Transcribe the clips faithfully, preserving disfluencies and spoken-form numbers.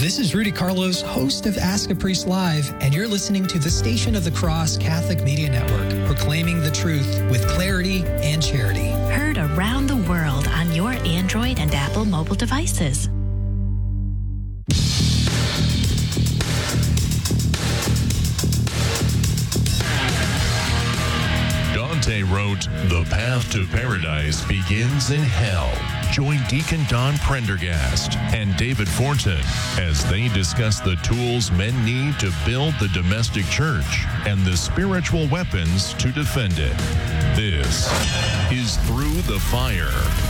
This is Rudy Carlos, host of Ask a Priest Live, and you're listening to the Station of the Cross Catholic Media Network, proclaiming the truth with clarity and charity. Heard around the world on your Android and Apple mobile devices. Dante wrote, "The path to paradise begins in hell." Join Deacon Don Prendergast and David Fortin as they discuss the tools men need to build the domestic church and the spiritual weapons to defend it. This is Through the Fire.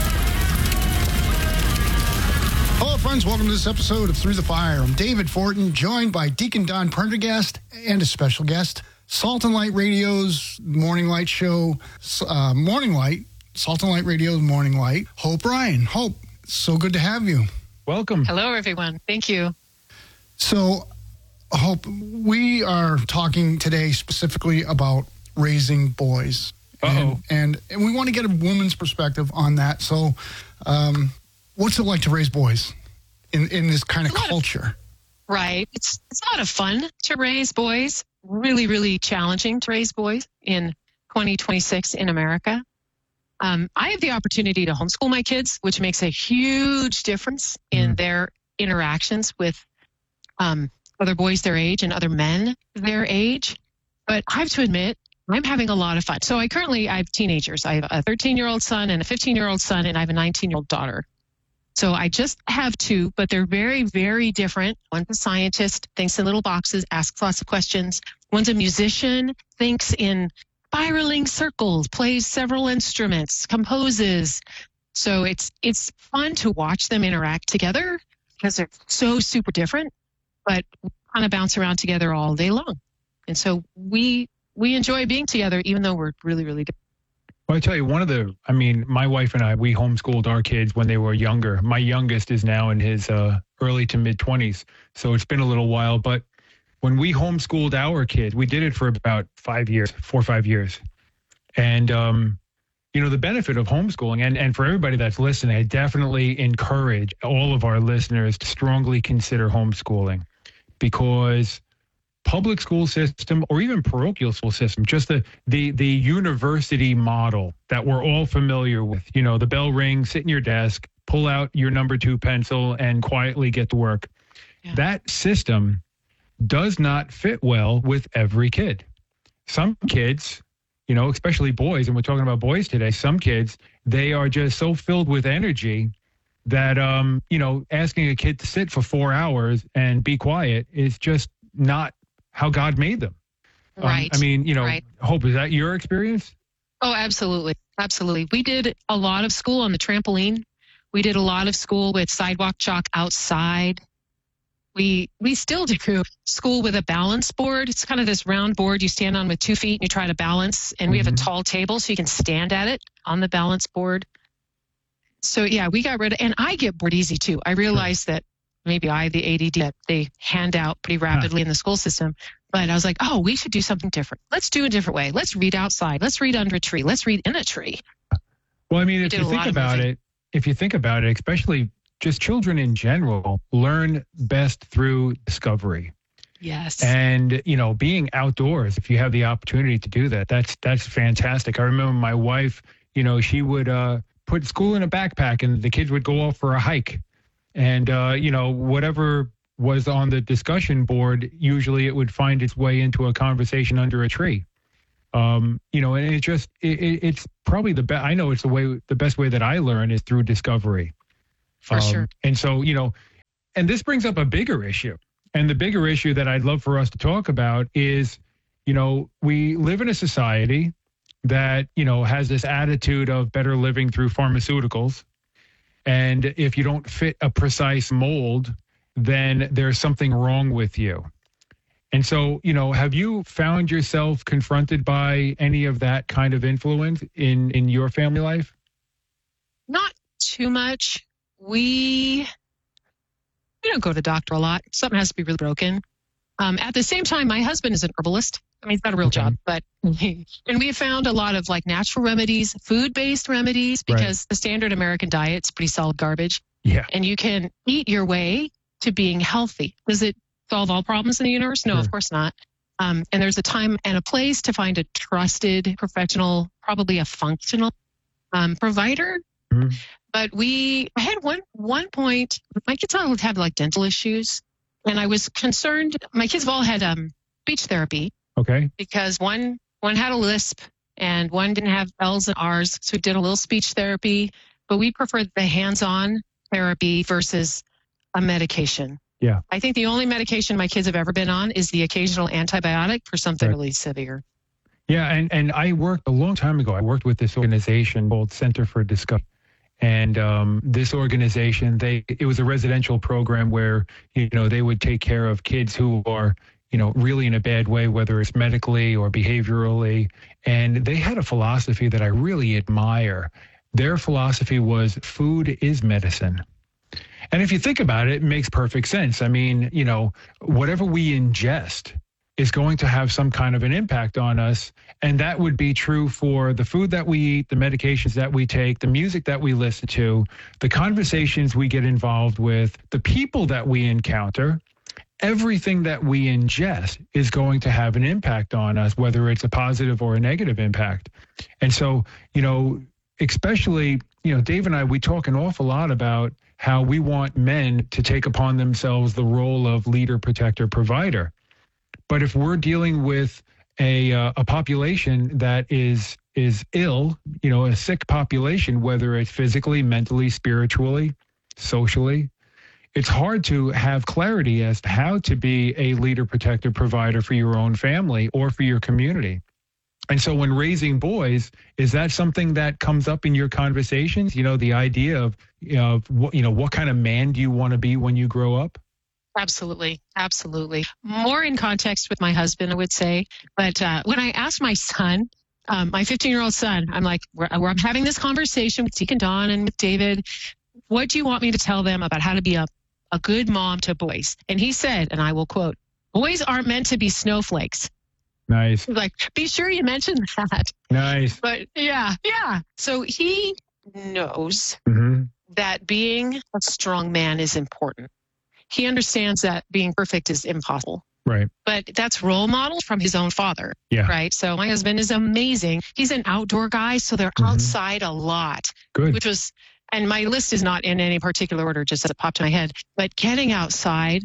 Hello, friends. Welcome to this episode of Through the Fire. I'm David Fortin, joined by Deacon Don Prendergast and a special guest, Salt and Light Radio's Morning Light Show, uh, Morning Light, Salt and Light Radio's Morning Light, Hope Ryan. Hope, so good to have you. Welcome. Hello, everyone. Thank you. So, Hope, we are talking today specifically about raising boys. Uh-oh. And, and, and we want to get a woman's perspective on that. So, um, what's it like to raise boys in, in this kind of culture? Of, right. It's, it's a lot of fun to raise boys. Really, really challenging to raise boys in twenty twenty-six in America. Um, I have the opportunity to homeschool my kids, which makes a huge difference in mm. their interactions with um, other boys their age and other men their age. But I have to admit, I'm having a lot of fun. So I currently, I have teenagers. I have a thirteen-year-old son and a fifteen-year-old son, and I have a nineteen-year-old daughter. So I just have two, but they're very, very different. One's a scientist, thinks in little boxes, asks lots of questions. One's a musician, thinks in spiraling circles, plays several instruments, composes. So it's it's fun to watch them interact together because they're so super different, but we kind of bounce around together all day long. And so we we enjoy being together, even though we're really, really different. Well, I tell you, one of the, I mean, my wife and I, we homeschooled our kids when they were younger. My youngest is now in his uh, early to mid twenties. So it's been a little while. But when we homeschooled our kids, we did it for about five years, four or five years. And, um, you know, the benefit of homeschooling, and, and for everybody that's listening, I definitely encourage all of our listeners to strongly consider homeschooling, because public school system or even parochial school system, just the, the, the university model that we're all familiar with, you know, the bell rings, sit in your desk, pull out your number two pencil and quietly get to work. Yeah. That system does not fit well with every kid. Some kids, you know, especially boys, and we're talking about boys today, some kids, they are just so filled with energy that, um, you know, asking a kid to sit for four hours and be quiet is just not how God made them. Right. Um, I mean, you know, right. Hope, is that your experience? Oh, absolutely. Absolutely. We did a lot of school on the trampoline. We did a lot of school with sidewalk chalk outside. We we still do school with a balance board. It's kind of this round board you stand on with two feet and you try to balance. And we mm-hmm. have a tall table so you can stand at it on the balance board. So, yeah, we got rid of, and I get bored easy too. I realized that maybe I, the A D D, that they hand out pretty rapidly huh. in the school system. But I was like, oh, we should do something different. Let's do a different way. Let's read outside. Let's read under a tree. Let's read in a tree. Well, I mean, we if you think about it, if you think about it, especially just children in general, learn best through discovery. Yes. And, you know, being outdoors, if you have the opportunity to do that, that's that's fantastic. I remember my wife, you know, she would uh, put school in a backpack and the kids would go off for a hike. And, uh, you know, whatever was on the discussion board, usually it would find its way into a conversation under a tree. Um, you know, and it just, it, it's probably the best, I know it's the way, the best way that I learn is through discovery. For um, sure. And so, you know, and this brings up a bigger issue. And the bigger issue that I'd love for us to talk about is, you know, we live in a society that, you know, has this attitude of better living through pharmaceuticals. And if you don't fit a precise mold, then there's something wrong with you. And so, you know, have you found yourself confronted by any of that kind of influence in, in your family life? Not too much. We, we don't go to the doctor a lot. Something has to be really broken. Um, at the same time, my husband is an herbalist. I mean, he's got a real okay. job, but, and we have found a lot of like natural remedies, food-based remedies, because right. the standard American diet's pretty solid garbage. Yeah. And you can eat your way to being healthy. Does it solve all problems in the universe? No, Sure. of course not. Um, and there's a time and a place to find a trusted professional, probably a functional um, provider. Mm-hmm. But we, I had one one point, my kids all have like dental issues, and I was concerned. My kids have all had um, speech therapy Okay. because one one had a lisp and one didn't have L's and R's, so we did a little speech therapy. But we preferred the hands-on therapy versus a medication. Yeah. I think the only medication my kids have ever been on is the occasional antibiotic for something Right. really severe. Yeah, and, and I worked a long time ago. I worked with this organization called Center for Discovery. And um, this organization, they it was a residential program where, you know, they would take care of kids who are, you know, really in a bad way, whether it's medically or behaviorally. And they had a philosophy that I really admire. Their philosophy was food is medicine. And if you think about it, it makes perfect sense. I mean, you know, whatever we ingest is going to have some kind of an impact on us. And that would be true for the food that we eat, the medications that we take, the music that we listen to, the conversations we get involved with, the people that we encounter. Everything that we ingest is going to have an impact on us, whether it's a positive or a negative impact. And so, you know, especially, you know, Dave and I, we talk an awful lot about how we want men to take upon themselves the role of leader, protector, provider. But if we're dealing with a uh, a population that is is ill, you know, a sick population, whether it's physically, mentally, spiritually, socially, it's hard to have clarity as to how to be a leader, protector, provider for your own family or for your community. And so when raising boys, is that something that comes up in your conversations? You know, the idea of, you know, what, you know, what kind of man do you want to be when you grow up? Absolutely. Absolutely. More in context with my husband, I would say. But uh, when I asked my son, um, my fifteen-year-old son, I'm like, we're, we're, I'm having this conversation with Deacon Don and with David. What do you want me to tell them about how to be a, a good mom to boys? And he said, and I will quote, boys aren't meant to be snowflakes. Nice. Like, be sure you mention that. Nice. But yeah, yeah. So he knows Mm-hmm. that being a strong man is important. He understands that being perfect is impossible. Right. But that's role models from his own father, Yeah. right? So my husband is amazing. He's an outdoor guy, so they're Mhm. outside a lot, Good. which was, and my list is not in any particular order, just as it popped in my head, but getting outside,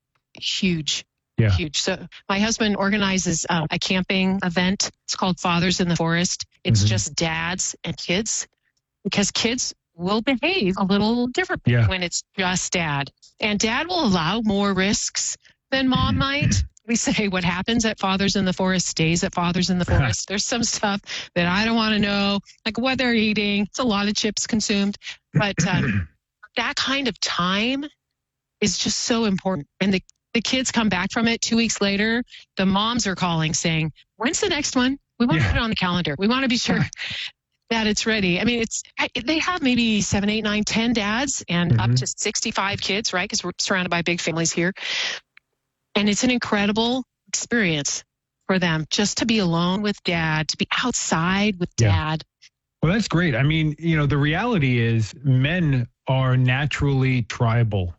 huge, Yeah. huge. So my husband organizes um, a camping event. It's called Fathers in the Forest. It's Mhm. just dads and kids, because kids will behave a little differently Yeah. when it's just dad. And dad will allow more risks than mom might. We say what happens at Fathers in the Forest stays at Fathers in the Forest. There's some stuff that I don't want to know, like what they're eating. It's a lot of chips consumed. But um, that kind of time is just so important. And the, the kids come back from it two weeks later. The moms are calling saying, when's the next one? We want Yeah. to put it on the calendar. We want to be sure that it's ready. I mean, it's they have maybe seven, eight, nine, ten dads and Mhm. up to sixty-five kids, right? Because we're surrounded by big families here. And it's an incredible experience for them just to be alone with dad, to be outside with Yeah. dad. Well, that's great. I mean, you know, the reality is men are naturally tribal.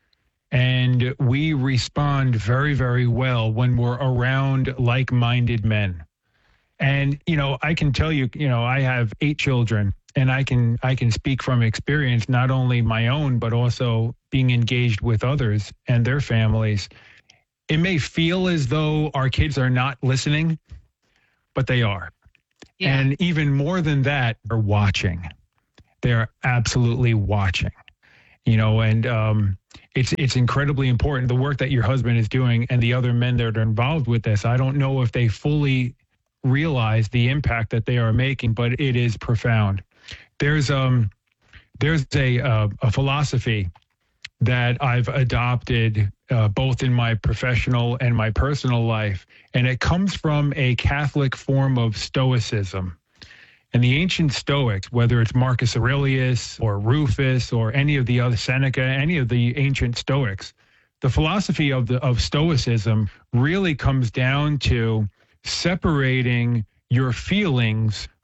And we respond very, very well when we're around like-minded men. And, you know, I can tell you, you know, I have eight children, and I can I can speak from experience, not only my own, but also being engaged with others and their families. It may feel as though our kids are not listening, but they are. Yeah. And even more than that, they're watching. They're absolutely watching. You know, and um, it's it's incredibly important, the work that your husband is doing and the other men that are involved with this. I don't know if they fully realize the impact that they are making, but it is profound. There's um there's a uh, a philosophy that I've adopted uh, both in my professional and my personal life, and it comes from a Catholic form of Stoicism. And the ancient Stoics, whether it's Marcus Aurelius or Rufus or any of the other Seneca, any of the ancient Stoics, the philosophy of the of Stoicism really comes down to separating your feelings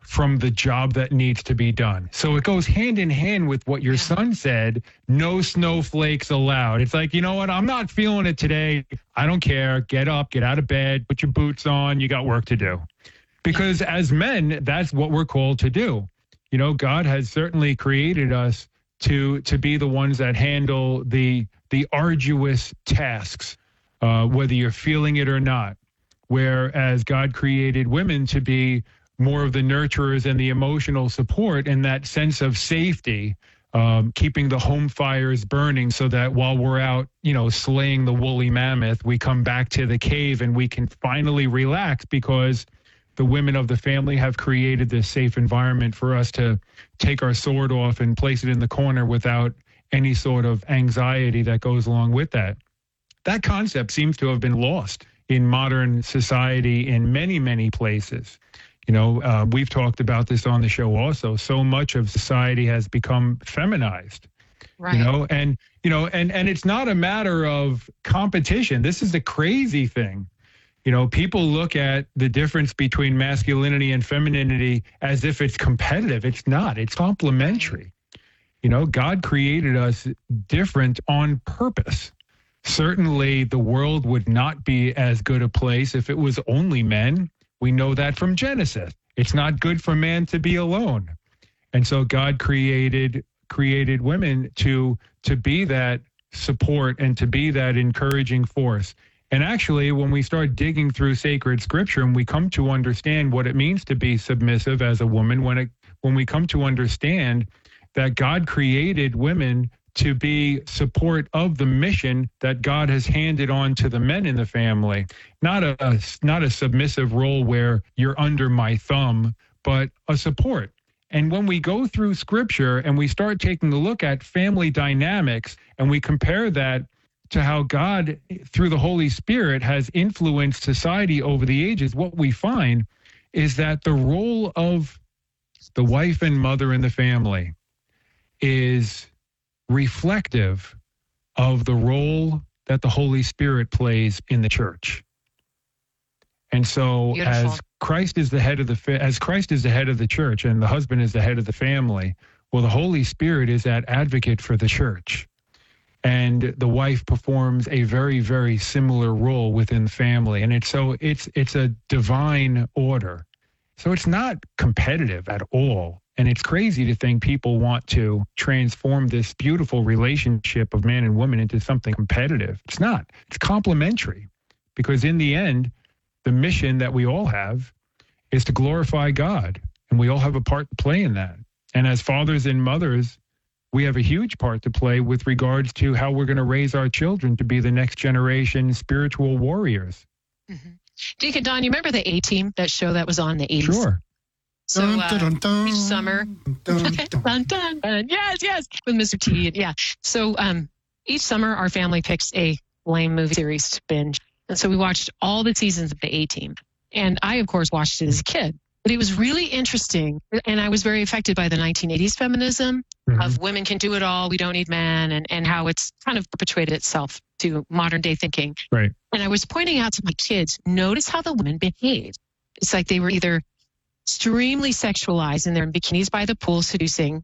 from the job that needs to be done. So it goes hand in hand with what your son said, no snowflakes allowed. It's like, you know what? I'm not feeling it today. I don't care. Get up, get out of bed, put your boots on. You got work to do. Because as men, that's what we're called to do. You know, God has certainly created us to to be the ones that handle the the arduous tasks, uh, whether you're feeling it or not. Whereas God created women to be more of the nurturers and the emotional support and that sense of safety, um, keeping the home fires burning so that while we're out, you know, slaying the woolly mammoth, we come back to the cave and we can finally relax because the women of the family have created this safe environment for us to take our sword off and place it in the corner without any sort of anxiety that goes along with that. That concept seems to have been lost in modern society in many, many places. You know, uh, we've talked about this on the show also. So much of society has become feminized, right. you know, and, you know, and, and it's not a matter of competition. This is the crazy thing. You know, people look at the difference between masculinity and femininity as if it's competitive. It's not. It's complementary. You know, God created us different on purpose. Certainly, the world would not be as good a place if it was only men. We know that from Genesis. It's not good for man to be alone. And so God created created women to to be that support and to be that encouraging force. And actually, when we start digging through sacred scripture and we come to understand what it means to be submissive as a woman, when it when we come to understand that God created women to be support of the mission that God has handed on to the men in the family, not a, a not a submissive role where you're under my thumb, but a support. And when we go through scripture and we start taking a look at family dynamics and we compare that to how God, through the Holy Spirit, has influenced society over the ages, what we find is that the role of the wife and mother in the family is reflective of the role that the Holy Spirit plays in the church. And so Beautiful. as Christ is the head of the fa- as Christ is the head of the church and the husband is the head of the family, well, the Holy Spirit is that advocate for the church. And the wife performs a very, very similar role within the family. And it's so it's it's a divine order. So it's not competitive at all. And it's crazy to think people want to transform this beautiful relationship of man and woman into something competitive. It's not. It's complementary. Because in the end, the mission that we all have is to glorify God. And we all have a part to play in that. And as fathers and mothers, we have a huge part to play with regards to how we're going to raise our children to be the next generation spiritual warriors. Mm-hmm. Deacon Don, you remember the A-Team, that show that was on in the eighties? Sure. So uh, each summer, dun, dun, dun, dun. yes, yes, with Mister T. Yeah. So um, each summer, our family picks a lame movie series to binge. And so we watched all the seasons of the A-Team. And I, of course, watched it as a kid. But it was really interesting. And I was very affected by the nineteen eighties feminism mm-hmm. of women can do it all. We don't need men, and, and how it's kind of perpetuated itself to modern day thinking. Right. And I was pointing out to my kids, notice how the women behaved. It's like they were either extremely sexualized and they're in bikinis by the pool seducing,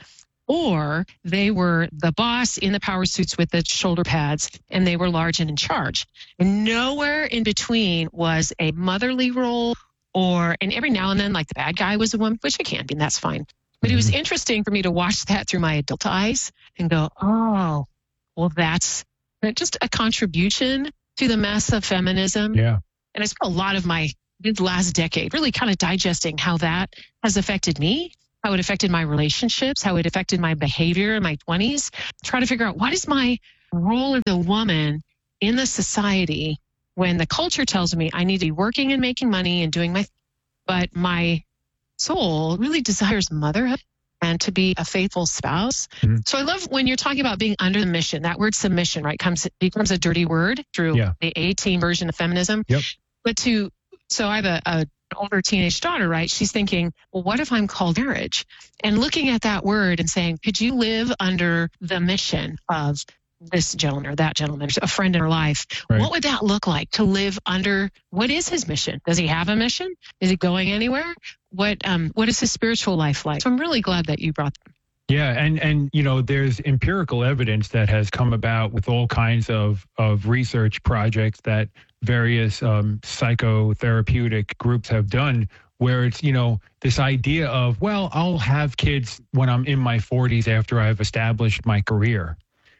or they were the boss in the power suits with the shoulder pads and they were large and in charge. And nowhere in between was a motherly role. Or, and every now and then, like the bad guy was a woman, which it can be, and that's fine. But it was interesting for me to watch that through my adult eyes and go, oh, well, that's just a contribution to the mess of feminism. Yeah. And I spent a lot of my last decade really kind of digesting how that has affected me, how it affected my relationships, how it affected my behavior in my twenties, trying to figure out what is my role as a woman in the society when the culture tells me I need to be working and making money and doing my, but my soul really desires motherhood and to be a faithful spouse. Mm-hmm. So I love when you're talking about being under the mission, that word submission, right, comes becomes a dirty word through yeah. the A-Team version of feminism. Yep. But to, so I have a, a older teenage daughter, right? She's thinking, well, what if I'm called marriage? And looking at that word and saying, could you live under the mission of this gentleman or that gentleman, a friend in her life? Right. What would that look like to live under? What is his mission? Does he have a mission? Is he going anywhere? What um what is his spiritual life like? So I'm really glad that you brought them. Yeah, and, and you know, there's empirical evidence that has come about with all kinds of, of research projects that various um, psychotherapeutic groups have done, where it's, you know, this idea of, well, I'll have kids when I'm in my forties after I've established my career.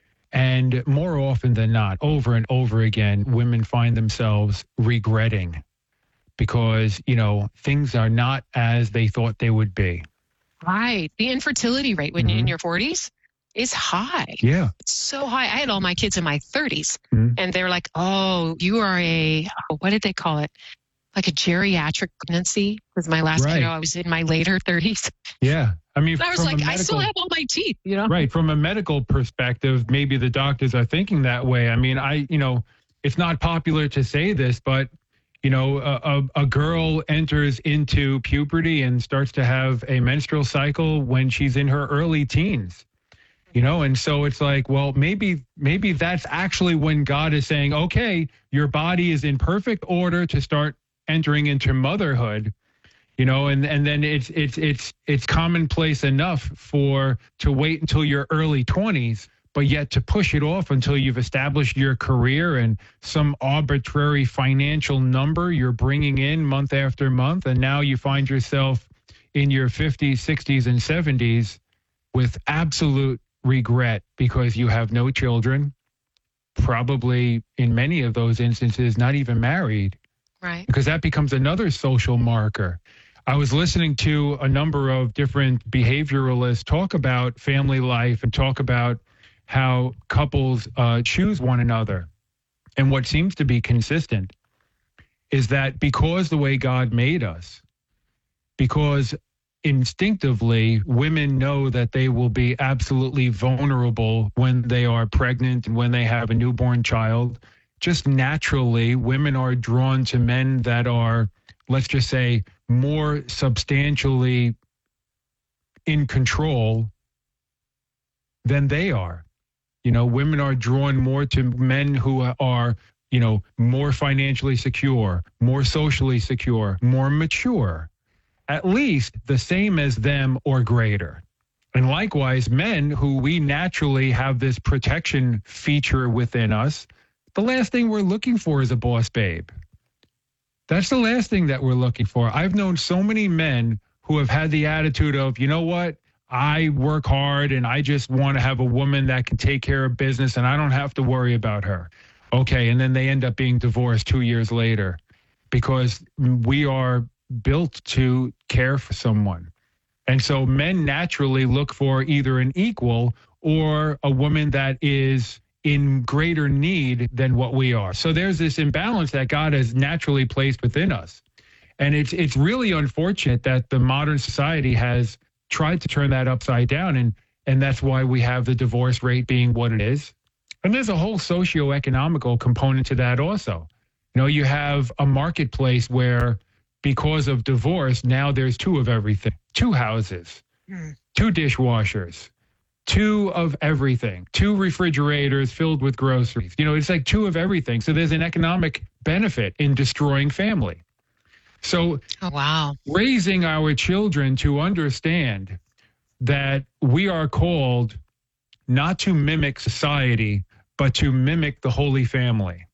And more often than not, over and over again, women find themselves regretting because, you know, things are not as they thought they would be. Right. The infertility rate when Mm-hmm. you're in your forties is high. Yeah. It's so high. I had all my kids in my thirties, Mm-hmm. and they're like, oh, you are a, oh, what did they call it? Like a geriatric pregnancy. Was my last Right. kiddo. I was in my later thirties. Yeah. I mean, And I was from a like, I medical- still have all my teeth, you know? Right. From a medical perspective, maybe the doctors are thinking that way. I mean, I, you know, it's not popular to say this, but, you know, a, a, a girl enters into puberty and starts to have a menstrual cycle when she's in her early teens, you know, and so it's like, well, maybe, maybe that's actually when God is saying, okay, your body is in perfect order to start entering into motherhood. You know, and, and then it's it's it's it's commonplace enough for to wait until your early twenties, but yet to push it off until you've established your career and some arbitrary financial number you're bringing in month after month. And now you find yourself in your fifties, sixties, and seventies with absolute regret because you have no children, probably in many of those instances, not even married. Right. Because that becomes another social marker. I was listening to a number of different behavioralists talk about family life and talk about how couples uh, choose one another. And what seems to be consistent is that because the way God made us, because instinctively women know that they will be absolutely vulnerable when they are pregnant and when they have a newborn child, just naturally, women are drawn to men that are, let's just say, more substantially in control than they are. You know, women are drawn more to men who are, you know, more financially secure, more socially secure, more mature, at least the same as them or greater. And likewise, men who we naturally have this protection feature within us, the last thing we're looking for is a boss babe. That's the last thing that we're looking for. I've known so many men who have had the attitude of, you know what, I work hard and I just want to have a woman that can take care of business and I don't have to worry about her. Okay, and then they end up being divorced two years later because we are built to care for someone. And so men naturally look for either an equal or a woman that is in greater need than what we are. So there's this imbalance that God has naturally placed within us. And it's it's really unfortunate that the modern society has tried to turn that upside down. And, and that's why we have the divorce rate being what it is. And there's a whole socioeconomical component to that also. You know, you have a marketplace where because of divorce, now there's two of everything, two houses, mm. two dishwashers, two of everything, two refrigerators filled with groceries. You know, it's like two of everything. So there's an economic benefit in destroying family. So oh, wow. raising our children to understand that we are called not to mimic society, but to mimic the Holy Family.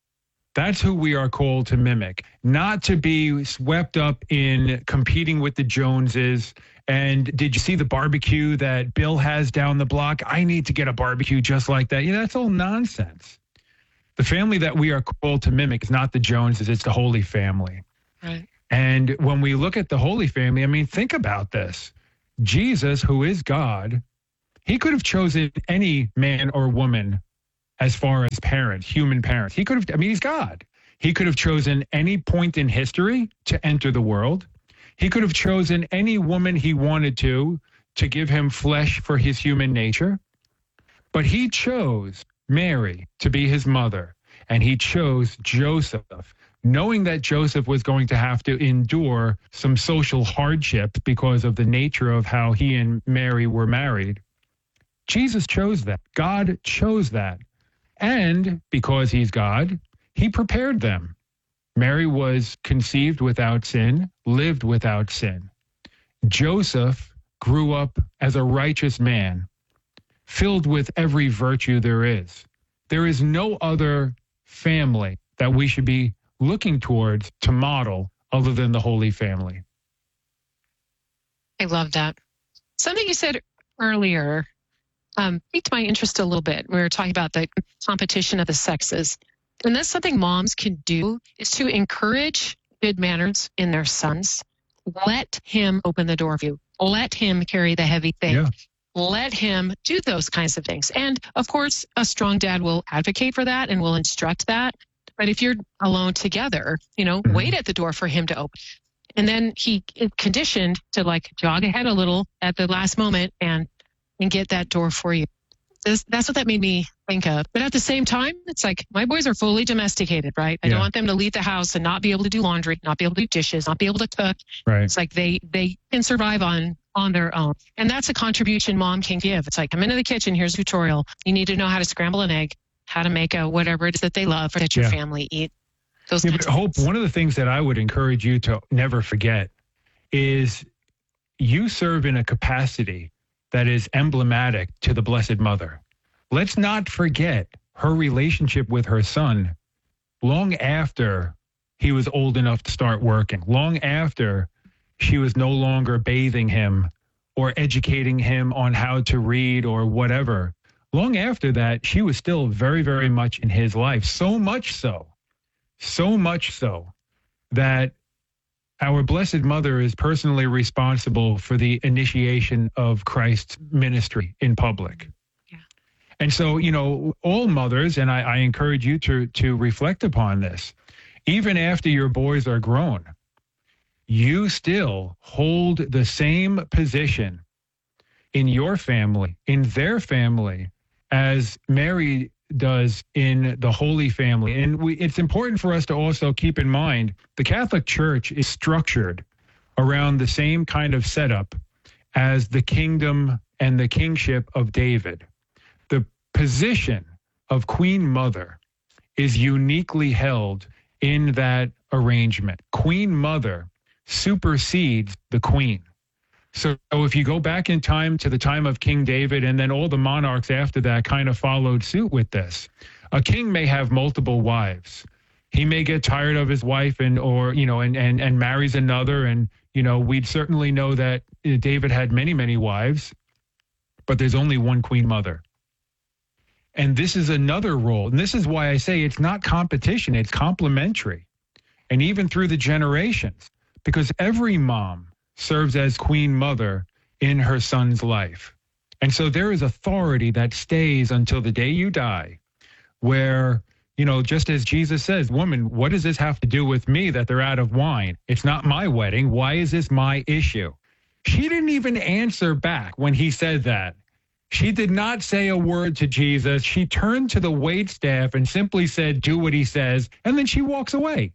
That's who we are called to mimic, not to be swept up in competing with the Joneses. And did you see the barbecue that Bill has down the block? I need to get a barbecue just like that. You know, that's all nonsense. The family that we are called to mimic is not the Joneses, it's the Holy Family. Right. And when we look at the Holy Family, I mean, think about this. Jesus, who is God, he could have chosen any man or woman as far as parents, human parents. He could have, I mean, he's God. He could have chosen any point in history to enter the world. He could have chosen any woman he wanted to, to give him flesh for his human nature. But he chose Mary to be his mother, and he chose Joseph, knowing that Joseph was going to have to endure some social hardships because of the nature of how he and Mary were married. Jesus chose that. God chose that. And because he's God, he prepared them. Mary was conceived without sin, lived without sin. Joseph grew up as a righteous man, filled with every virtue there is. There is no other family that we should be looking towards to model other than the Holy Family. I love that. Something you said earlier um, piqued my interest a little bit. We were talking about the competition of the sexes. And that's something moms can do, is to encourage good manners in their sons. Let him open the door for you. Let him carry the heavy thing. Yeah. Let him do those kinds of things. And of course, a strong dad will advocate for that and will instruct that. But if you're alone together, you know, mm-hmm. wait at the door for him to open. And then he is conditioned to like jog ahead a little at the last moment and and get that door for you. This, that's what that made me think of. But at the same time, it's like my boys are fully domesticated, right? I yeah. don't want them to leave the house and not be able to do laundry, not be able to do dishes, not be able to cook. Right. It's like they they can survive on on their own. And that's a contribution mom can give. It's like, come into the kitchen, here's a tutorial. You need to know how to scramble an egg, how to make a whatever it is that they love or that your yeah. family eat. Those yeah, kinds but of Hope, things. one of the things that I would encourage you to never forget is you serve in a capacity that is emblematic to the Blessed Mother. Let's not forget her relationship with her son long after he was old enough to start working, long after she was no longer bathing him or educating him on how to read or whatever. Long after that, she was still very, very much in his life. So much so, so much so that our Blessed Mother is personally responsible for the initiation of Christ's ministry in public. Yeah. And so, you know, all mothers, and I, I encourage you to, to reflect upon this, even after your boys are grown, you still hold the same position in your family, in their family, as Mary does in the Holy Family. And we, it's important for us to also keep in mind the Catholic Church is structured around the same kind of setup as the kingdom and the kingship of David. The position of Queen Mother is uniquely held in that arrangement. Queen Mother supersedes the queen. So if you go back in time to the time of King David, and then all the monarchs after that kind of followed suit with this, a king may have multiple wives. He may get tired of his wife and, or, you know, and, and, and marries another. And, you know, we'd certainly know that David had many, many wives, but there's only one Queen Mother. And this is another role. And this is why I say it's not competition, it's complementary. And even through the generations, because every mom serves as Queen Mother in her son's life. And so there is authority that stays until the day you die, where, you know, just as Jesus says, woman, what does this have to do with me that they're out of wine? It's not my wedding. Why is this my issue? She didn't even answer back when he said that. She did not say a word to Jesus. She turned to the waitstaff and simply said, do what he says, and then she walks away.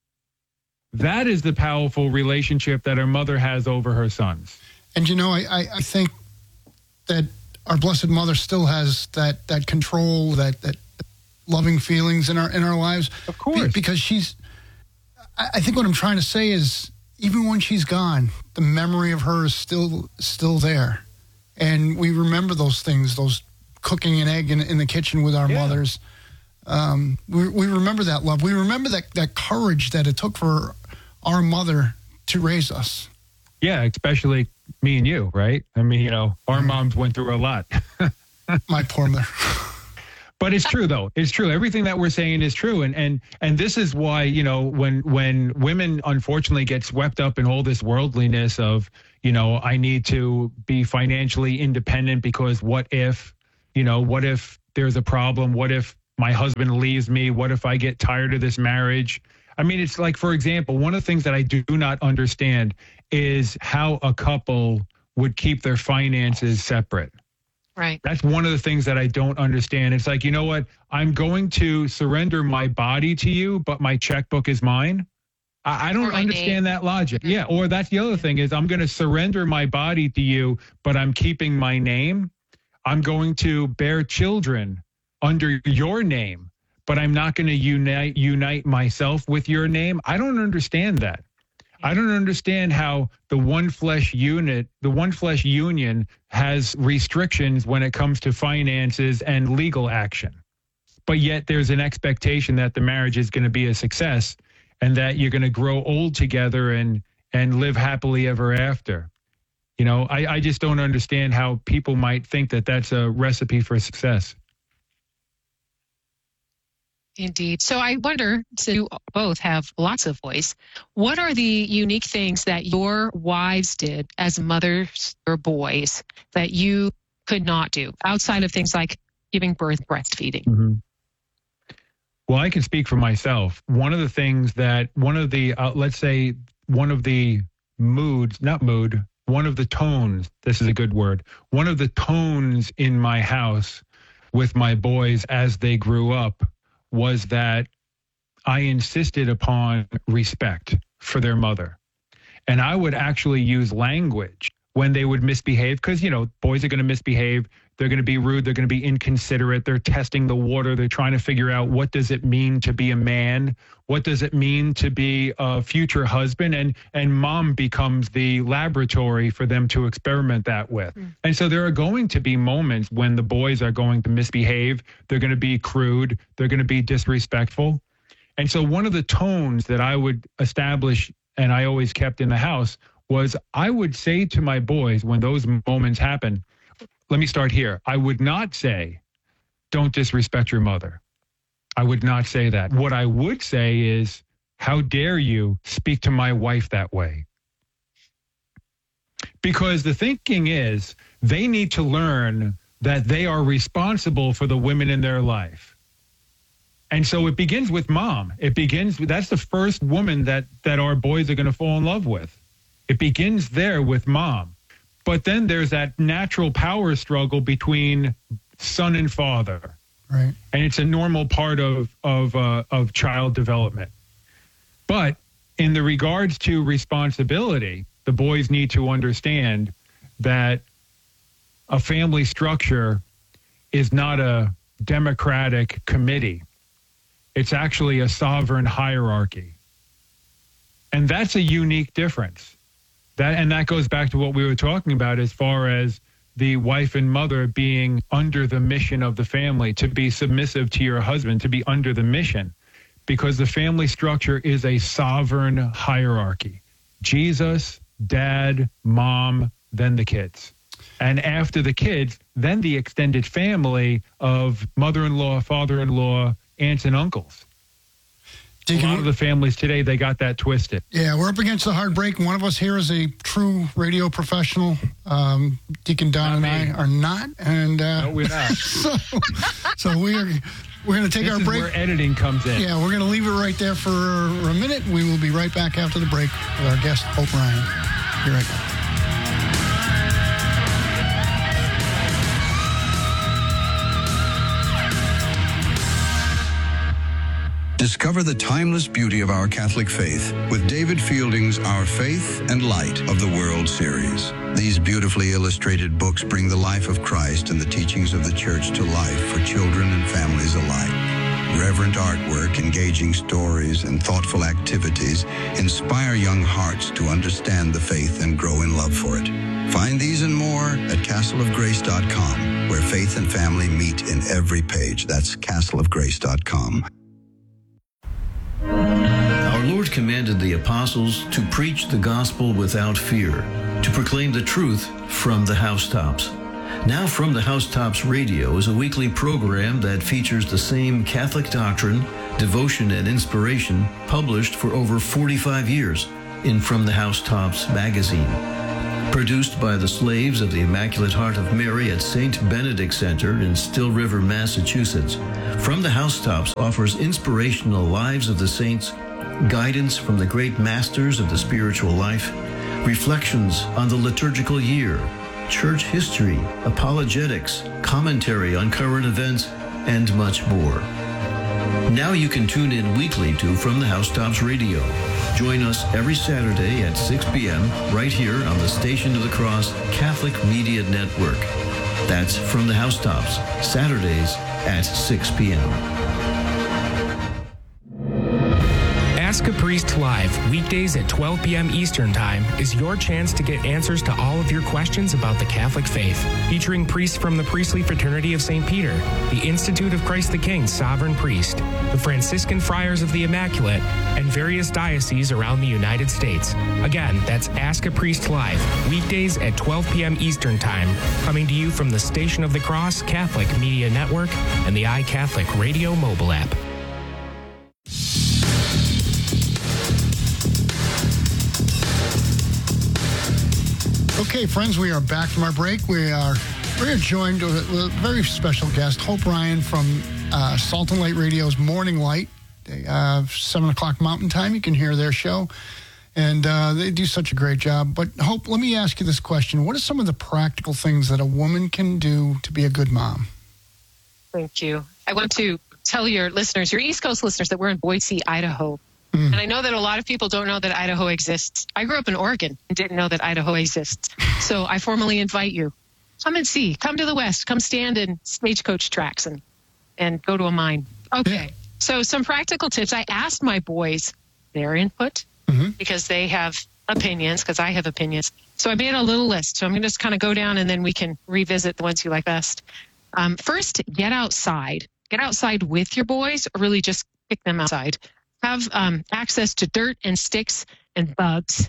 That is the powerful relationship that her mother has over her sons. And, you know, I, I, I think that our Blessed Mother still has that that control, that, that loving feelings in our in our lives. Of course. Be, because she's, I, I think what I'm trying to say is, even when she's gone, the memory of her is still still there. And we remember those things, those cooking an egg in, in the kitchen with our yeah. mothers. Um, we, we remember that love. We remember that, that courage that it took for our mother to raise us. Yeah, especially me and you, right? I mean, you know, our moms went through a lot. My poor mother. But it's true, though. It's true. Everything that we're saying is true. And and and this is why, you know, when when women unfortunately get swept up in all this worldliness of, you know, I need to be financially independent because what if, you know, what if there's a problem? What if my husband leaves me? What if I get tired of this marriage? I mean, it's like, for example, one of the things that I do not understand is how a couple would keep their finances separate. Right. That's one of the things that I don't understand. It's like, you know what? I'm going to surrender my body to you, but my checkbook is mine. I, I don't understand name. that logic. Mm-hmm. Yeah. Or that's the other thing is I'm going to surrender my body to you, but I'm keeping my name. I'm going to bear children under your name, but I'm not going to unite unite myself with your name. I don't understand that. I don't understand how the one flesh unit, the one flesh union has restrictions when it comes to finances and legal action. But yet there's an expectation that the marriage is going to be a success and that you're going to grow old together and, and live happily ever after. You know, I, I just don't understand how people might think that that's a recipe for success. Indeed. So I wonder, so you both have lots of voice, what are the unique things that your wives did as mothers or boys that you could not do outside of things like giving birth, breastfeeding? Mm-hmm. Well, I can speak for myself. One of the things that, one of the, uh, let's say, one of the moods, not mood, one of the tones, this is a good word, one of the tones in my house with my boys as they grew up was that I insisted upon respect for their mother. And I would actually use language when they would misbehave, because, you know, boys are going to misbehave. They're going to be rude. They're going to be inconsiderate. They're testing the water. They're trying to figure out, what does it mean to be a man? What does it mean to be a future husband? And and mom becomes the laboratory for them to experiment that with. Mm. And so there are going to be moments when the boys are going to misbehave. They're going to be crude. They're going to be disrespectful. And so one of the tones that I would establish, and I always kept in the house, was I would say to my boys when those moments happen, let me start here. I would not say, don't disrespect your mother. I would not say that. What I would say is, how dare you speak to my wife that way? Because the thinking is, they need to learn that they are responsible for the women in their life. And so it begins with mom. It begins, that's the first woman that, that our boys are going to fall in love with. It begins there with mom. But then there's that natural power struggle between son and father. Right. And it's a normal part of of uh, of child development. But in the regards to responsibility, the boys need to understand that a family structure is not a democratic committee. It's actually a sovereign hierarchy. And that's a unique difference. That and that goes back to what we were talking about as far as the wife and mother being under the mission of the family, to be submissive to your husband, to be under the mission, because the family structure is a sovereign hierarchy. Jesus, dad, mom, then the kids. And after the kids, then the extended family of mother-in-law, father-in-law, aunts and uncles. Deacon, a lot of the families today, they got that twisted. Yeah, we're up against the hard break. One of us here is a true radio professional. Um, Deacon Don not and me. I are not. And uh, No, we're not. so, so we are, we're going to take this our is break. where editing comes in. Yeah, we're going to leave it right there for a minute. We will be right back after the break with our guest, Hope Ryan. Be right back. Discover the timeless beauty of our Catholic faith with David Fielding's Our Faith and Light of the World series. These beautifully illustrated books bring the life of Christ and the teachings of the Church to life for children and families alike. Reverent artwork, engaging stories, and thoughtful activities inspire young hearts to understand the faith and grow in love for it. Find these and more at castle of grace dot com, where faith and family meet in every page. That's castle of grace dot com. Our Lord commanded the apostles to preach the gospel without fear, to proclaim the truth from the housetops. Now From the Housetops Radio is a weekly program that features the same Catholic doctrine, devotion, and inspiration published for over forty-five years in From the Housetops magazine. Produced by the slaves of the Immaculate Heart of Mary at Saint Benedict Center in Still River, Massachusetts, From the Housetops offers inspirational lives of the saints, guidance from the great masters of the spiritual life, reflections on the liturgical year, church history, apologetics, commentary on current events, and much more. Now you can tune in weekly to From the Housetops Radio. Join us every Saturday at six p.m. right here on the Station of the Cross Catholic Media Network. That's From the Housetops, Saturdays at six p.m. Ask a Priest Live, weekdays at twelve p.m. Eastern Time, is your chance to get answers to all of your questions about the Catholic faith. Featuring priests from the Priestly Fraternity of Saint Peter, the Institute of Christ the King Sovereign Priest, the Franciscan Friars of the Immaculate, and various dioceses around the United States. Again, that's Ask a Priest Live, weekdays at twelve p.m. Eastern Time, coming to you from the Station of the Cross Catholic Media Network and the iCatholic Radio mobile app. Okay, friends, we are back from our break. We are we're joined with a very special guest, Hope Ryan from uh, Salt and Light Radio's Morning Light. They have seven o'clock Mountain Time. You can hear their show, and uh, they do such a great job. But Hope, let me ask you this question: what are some of the practical things that a woman can do to be a good mom? Thank you. I want to tell your listeners, your East Coast listeners, that we're in Boise, Idaho. Mm. And I know that a lot of people don't know that Idaho exists. I grew up in Oregon and didn't know that Idaho exists. So I formally invite you. Come and see. Come to the West. Come stand in stagecoach tracks and, and go to a mine. Okay. Yeah. So some practical tips. I asked my boys their input mm-hmm. because they have opinions, because I have opinions. So I made a little list. So I'm going to just kind of go down and then we can revisit the ones you like best. Um, first, get outside. Get outside with your boys, or really just kick them outside. Have um, access to dirt and sticks and bugs.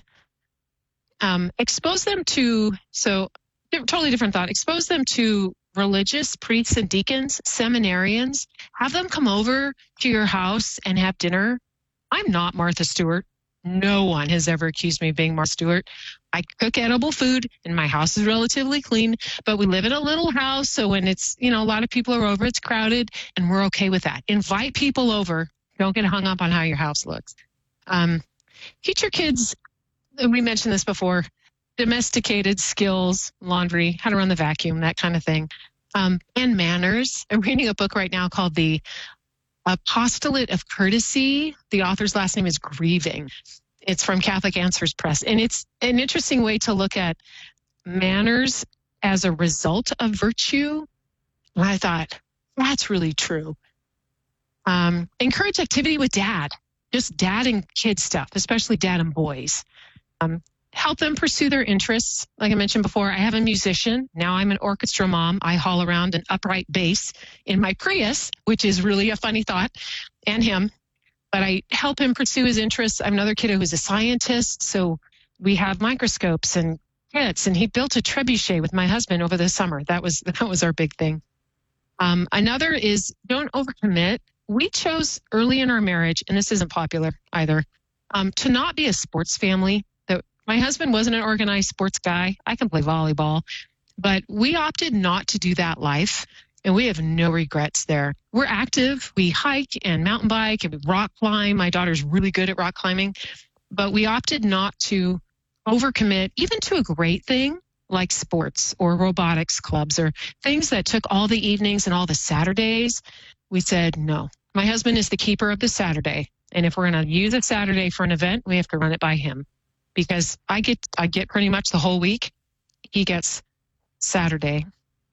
Um, expose them to, so totally different thought, expose them to religious priests and deacons, seminarians. Have them come over to your house and have dinner. I'm not Martha Stewart. No one has ever accused me of being Martha Stewart. I cook edible food and my house is relatively clean, but we live in a little house. So when it's, you know, a lot of people are over, it's crowded, and we're okay with that. Invite people over. Don't get hung up on how your house looks. Um, teach your kids, we mentioned this before, domesticated skills, laundry, how to run the vacuum, that kind of thing, um, and manners. I'm reading a book right now called The Apostolate of Courtesy. The author's last name is Grieving. It's from Catholic Answers Press. And it's an interesting way to look at manners as a result of virtue. And I thought, that's really true. Um, encourage activity with dad, just dad and kid stuff, especially dad and boys. Um, help them pursue their interests. Like I mentioned before, I have a musician. Now I'm an orchestra mom. I haul around an upright bass in my Prius, which is really a funny thought, and him. But I help him pursue his interests. I have another kid who's a scientist, so we have microscopes and kits, and he built a trebuchet with my husband over the summer. That was that was our big thing. Um, another is don't overcommit. We chose early in our marriage, and this isn't popular either, um, to not be a sports family. That my husband wasn't an organized sports guy. I can play volleyball, but we opted not to do that life, and we have no regrets there. We're active. We hike and mountain bike and we rock climb. My daughter's really good at rock climbing, but we opted not to overcommit even to a great thing like sports or robotics clubs or things that took all the evenings and all the Saturdays. We said, no, my husband is the keeper of the Saturday. And if we're going to use a Saturday for an event, we have to run it by him, because I get, I get pretty much the whole week. He gets Saturday.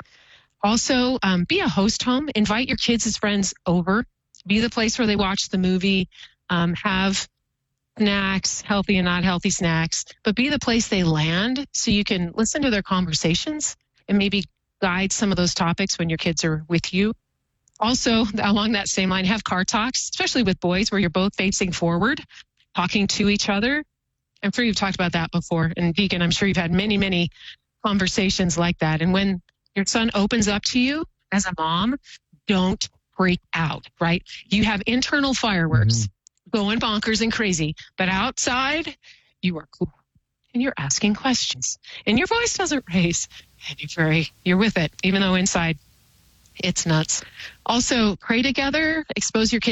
Also, um, be a host home. Invite your kids as friends over. Be the place where they watch the movie. Um, have snacks, healthy and not healthy snacks, but be the place they land so you can listen to their conversations and maybe guide some of those topics when your kids are with you. Also, along that same line, have car talks, especially with boys, where you're both facing forward, talking to each other. I'm sure you've talked about that before. And Deacon, I'm sure you've had many, many conversations like that. And when your son opens up to you as a mom, don't freak out, right? You have internal fireworks mm-hmm. going bonkers and crazy, but outside, you are cool. And you're asking questions. And your voice doesn't raise. And you're very, you're with it, even though inside, it's nuts. Also, pray together, expose your kids